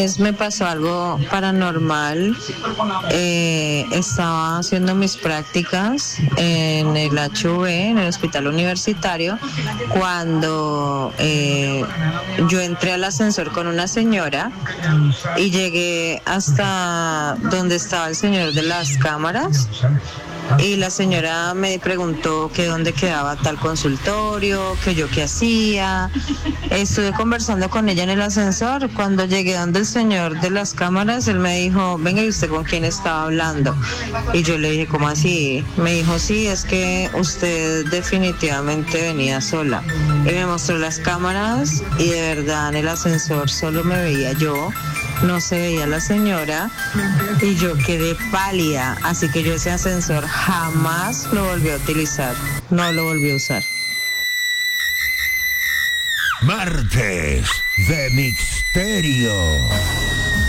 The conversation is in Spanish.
Me pasó algo paranormal. Estaba haciendo mis prácticas en el HV, en el hospital universitario, cuando yo entré al ascensor con una señora y llegué hasta donde estaba el señor de las cámaras. Y la señora me preguntó que dónde quedaba tal consultorio, que yo qué hacía. Estuve conversando con ella en el ascensor. Cuando llegué donde el señor de las cámaras, él me dijo, venga, ¿y usted con quién estaba hablando? Y yo le dije, ¿cómo así? Me dijo, sí, es que usted definitivamente venía sola. Y me mostró las cámaras y de verdad en el ascensor solo me veía yo. No se veía la señora y yo quedé pálida, así que yo ese ascensor jamás lo volví a utilizar, no lo volví a usar. Martes de Misterio.